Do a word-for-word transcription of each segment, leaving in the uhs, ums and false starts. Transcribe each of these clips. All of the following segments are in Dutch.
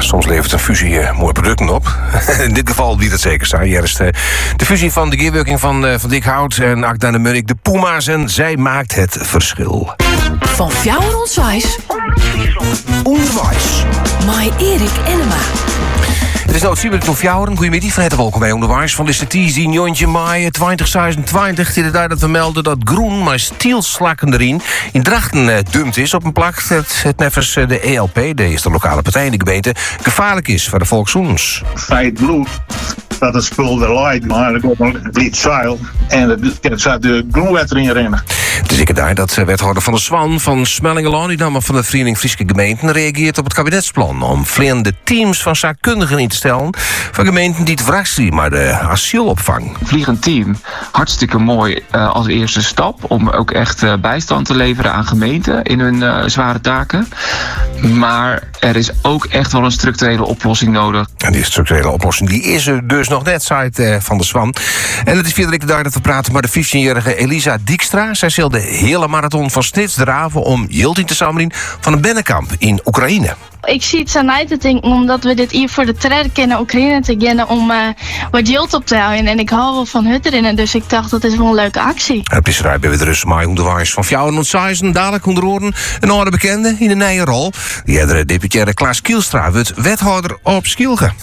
soms levert een fusie uh, mooie producten op. In dit geval biedt het zeker staan. Hier is de, de fusie van de gearwerking van, uh, van Dick Hout en Agda de Murk, de Puma's, en zij maakt het verschil. Van Fjouwer Onderwijs. Onderwijs. Mai Erik Enema. Het is nou Siebert van Fjouweren. Goedemiddag, van harte welkom bij Onderwijs. Van de tien Jontje Mei twintig tweeëntwintig. Het is daar dat we melden dat groen maar stielslakken erin in Drachten uh, dumpt is op een plak dat het neffens uh, de E L P, de eerste lokale partij in de gemeente, gevaarlijk is voor de volkszoens. Feit bloed dat het spul er leidt, maar er komt een liet zeil en er zat de groenwet erin rennen. Het is ik daar dat wethouder Van der Zwan van Smellingelaan, die naam van de Vereniging Friese Gemeenten, reageert op het kabinetsplan om vliegende teams van zaakkundigen in te stellen van gemeenten die het wrachten, maar de asielopvang. Vliegend team, hartstikke mooi uh, als eerste stap om ook echt uh, bijstand te leveren aan gemeenten in hun uh, zware taken. Maar er is ook echt wel een structurele oplossing nodig. En die structurele oplossing die is er dus nog net, zei het uh, Van der Zwan. En het is via de dag dat we praten met de vijftienjarige Elisa Dijkstra. Zij zal de hele marathon van Snits draven om Jiltien te samelen van een bennenkamp in Oekraïne. Ik zie het zo uit te denken omdat we dit hier voor de trek in Oekraïne te gaan om uh, wat jilt op te houden. En ik hou wel van hutteren, dus ik dacht dat is wel een leuke actie. Het is eruit bij de Russen Mai Onderwijs van Fjouweren Ontzijzen. Dadelijk onder oren een oude bekende in een nieuwe rol. Die eerdere deputaire Klaas Kielstra wordt wethouder op Schielge.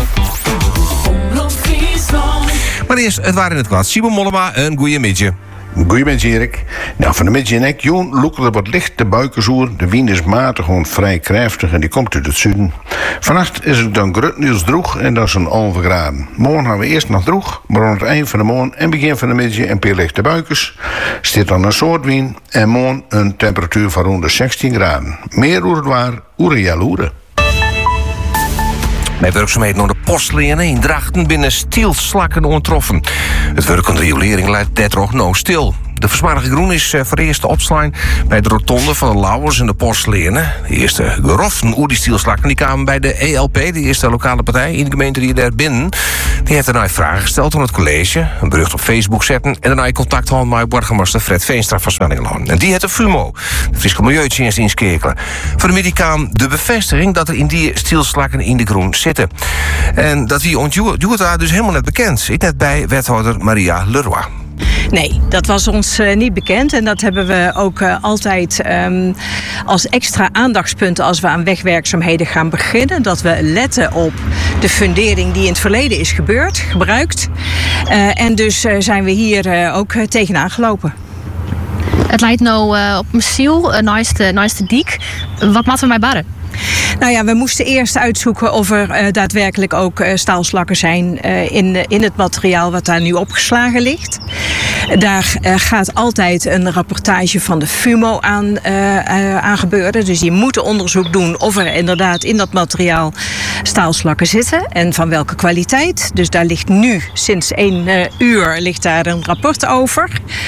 Maar eerst, het waren in het kwaad. Simon Mollema, een goeie midje. Goedemiddag, Erik. Nou, van de middag en ik, Joen, loeken er wat licht de buikenzoer. De wind is matig, gewoon vrij krijftig en die komt uit het zuiden. Vannacht is het dan grutnieuws droeg en dat is een halve graden. Morgen gaan we eerst nog droeg, maar aan het eind van de morgen en begin van de middag een paar lichte buikens. Stiert dan een soort wind en morgen een temperatuur van rond de zestien graden. Meer oer het waar, oere jaloeren. Met werkzaamheden naar de postlenen in Drachten binnen stielslakken ontroffen. Het werk aan de riolering leidt daardoor nou stil. De versmarige groen is voor de eerste opslaan bij de rotonde van de Lauwers en de postlenen. De eerste geroften oer die stielslakken die kwamen bij de E L P, de eerste lokale partij in de gemeente die daar binnen. Die heeft daarna vragen gesteld aan het college, een bericht op Facebook zetten en daarna contact hadden met burgemeester Fred Veenstra van Smellingelaan. En die heeft de FUMO, de Friese Milieudienst, inskekelen. Voor de middag kwam de bevestiging dat er in die stielslakken in de groen zitten. En dat wie ontjoerd daar dus helemaal net bekend. Ik net bij wethouder Maria Leroy. Nee, dat was ons uh, niet bekend. En dat hebben we ook uh, altijd um, als extra aandachtspunten als we aan wegwerkzaamheden gaan beginnen. Dat we letten op de fundering die in het verleden is gebeurd, gebruikt. Uh, en dus uh, zijn we hier uh, ook uh, tegenaan gelopen. Het lijkt nou uh, op mijn ziel, uh, naast de, naast de diek. Wat moeten we mij barren? Nou ja, we moesten eerst uitzoeken of er uh, daadwerkelijk ook uh, staalslakken zijn uh, in, uh, in het materiaal wat daar nu opgeslagen ligt. Daar uh, gaat altijd een rapportage van de FUMO aan, uh, uh, aan gebeuren. Dus die moeten onderzoek doen of er inderdaad in dat materiaal staalslakken zitten en van welke kwaliteit. Dus daar ligt nu, sinds één uh, uur, ligt daar een rapport over.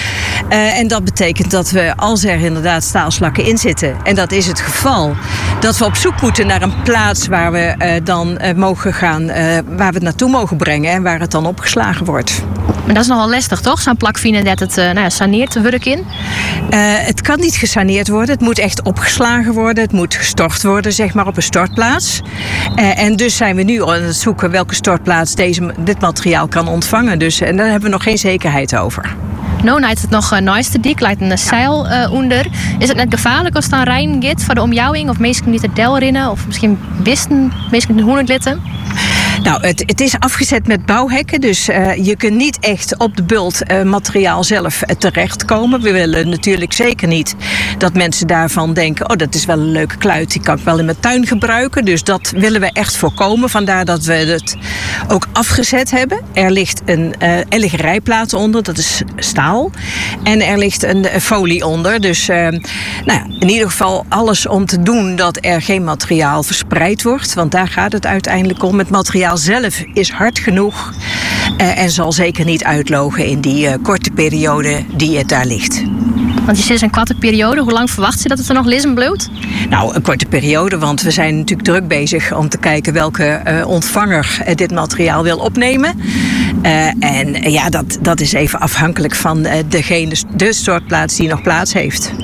Uh, en dat betekent dat we, als er inderdaad staalslakken in zitten, en dat is het geval, dat we op zoek moeten naar een plaats waar we uh, dan uh, mogen gaan, uh, waar we het naartoe mogen brengen en waar het dan opgeslagen wordt. Maar dat is nogal lastig, toch? Zo'n plak vinden dat het uh, nou ja, saneert werk in? Uh, het kan niet gesaneerd worden. Het moet echt opgeslagen worden. Het moet gestort worden, zeg maar, op een stortplaats. Uh, en dus zijn we nu aan het zoeken welke stortplaats deze, dit materiaal kan ontvangen. Dus, en daar hebben we nog geen zekerheid over. Nou, lijkt het nog uh, naast de dik, lijkt een zeil uh, onder. Is het net gevaarlijk als het dan rein gaat voor de omjouwing? Of mensen niet het del rinnen? Of misschien wisten, mensen hoe het litten? Nou, het, het is afgezet met bouwhekken, dus uh, je kunt niet echt op de bult uh, materiaal zelf uh, terechtkomen. We willen natuurlijk zeker niet dat mensen daarvan denken, oh, dat is wel een leuke kluit, die kan ik wel in mijn tuin gebruiken. Dus dat willen we echt voorkomen, vandaar dat we het ook afgezet hebben. Er ligt een uh, elegerijplaat onder, dat is staal. En er ligt een uh, folie onder, dus uh, nou ja, in ieder geval alles om te doen dat er geen materiaal verspreid wordt. Want daar gaat het uiteindelijk om. Het materiaal zelf is hard genoeg uh, en zal zeker niet uitlogen in die uh, korte periode die het daar ligt. Want je zit een korte periode. Hoe lang verwacht je dat het er nog lezen bloot? Nou, een korte periode, want we zijn natuurlijk druk bezig om te kijken welke uh, ontvanger uh, dit materiaal wil opnemen. Uh, en uh, ja, dat, dat is even afhankelijk van uh, degene, de stortplaats die nog plaats heeft.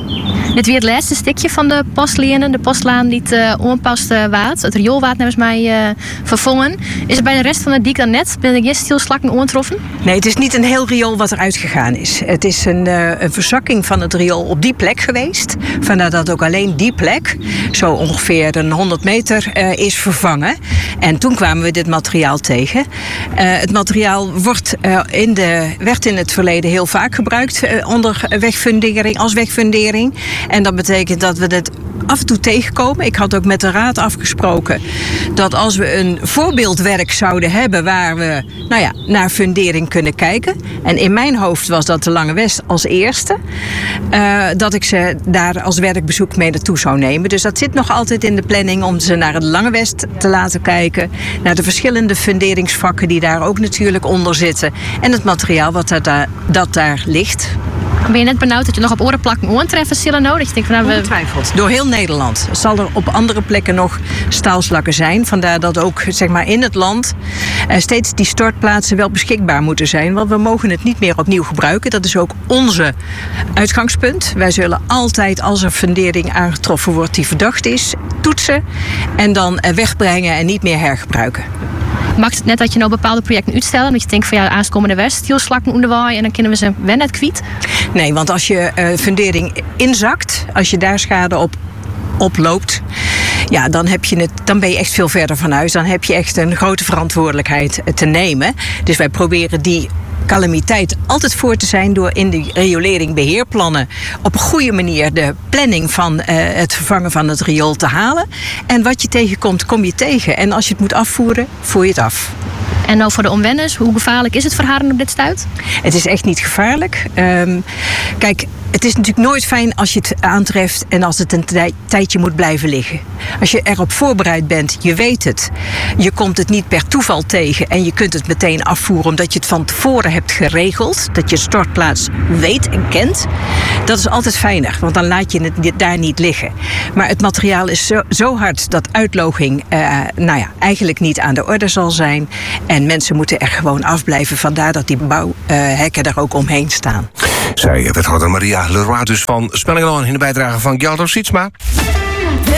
Dit weer het laatste stukje van de postlijnen. De postlaan liet uh, onpaste waad, het rioolwaad volgens mij uh, vervangen. Is het bij de rest van de diek dan net? Ben er geen stielslakken aangetroffen? Nee, het is niet een heel riool wat eruit gegaan is. Het is een, uh, een verzakking van het riool op die plek geweest. Vandaar dat ook alleen die plek, zo ongeveer een honderd meter, uh, is vervangen. En toen kwamen we dit materiaal tegen. Uh, het materiaal wordt, uh, in de, werd in het verleden heel vaak gebruikt uh, onder wegfundering, als wegfundering. En dat betekent dat we het af en toe tegenkomen. Ik had ook met de raad afgesproken dat als we een voorbeeldwerk zouden hebben waar we nou ja, naar fundering kunnen kijken. En in mijn hoofd was dat de Lange West als eerste. Uh, dat ik ze daar als werkbezoek mee naartoe zou nemen. Dus dat zit nog altijd in de planning om ze naar het Lange West te laten kijken. Naar de verschillende funderingsvakken die daar ook natuurlijk onder zitten. En het materiaal wat dat daar, dat daar ligt. Ben je net benauwd dat je nog op orenplakken aantreffen zullen nodig? Je denkt van, nou, we... Ongetwijfeld. Door heel Nederland zal er op andere plekken nog staalslakken zijn. Vandaar dat ook zeg maar, in het land uh, steeds die stortplaatsen wel beschikbaar moeten zijn. Want we mogen het niet meer opnieuw gebruiken. Dat is ook onze uitgangspunt. Wij zullen altijd, als er fundering aangetroffen wordt die verdacht is, toetsen en dan uh, wegbrengen en niet meer hergebruiken. Maakt het net dat je nou bepaalde projecten uitstelt? Dat je denkt van ja, aankomende West, stielslakken onderwaai en dan kunnen we ze wel net kwijt? Nee, want als je uh, fundering inzakt, als je daar schade op oploopt, ja, dan, heb je het, dan ben je echt veel verder van huis. Dan heb je echt een grote verantwoordelijkheid te nemen. Dus wij proberen die calamiteit altijd voor te zijn door in de riolering beheerplannen op een goede manier de planning van uh, het vervangen van het riool te halen. En wat je tegenkomt, kom je tegen. En als je het moet afvoeren, voer je het af. En nou voor de omwenners, hoe gevaarlijk is het verharen op dit stuit? Het is echt niet gevaarlijk. Um, kijk, het is natuurlijk nooit fijn als je het aantreft en als het een tij- tijdje moet blijven liggen. Als je erop voorbereid bent, je weet het. Je komt het niet per toeval tegen en je kunt het meteen afvoeren omdat je het van tevoren hebt geregeld. Dat je stortplaats weet en kent. Dat is altijd fijner, want dan laat je het daar niet liggen. Maar het materiaal is zo, zo hard dat uitloging uh, nou ja, eigenlijk niet aan de orde zal zijn. En mensen moeten er gewoon afblijven. Vandaar dat die bouwhekken uh, er ook omheen staan. Zij wethouder Maria Leroy dus van Spellingenloon in de bijdrage van Gjaldo Sietsma.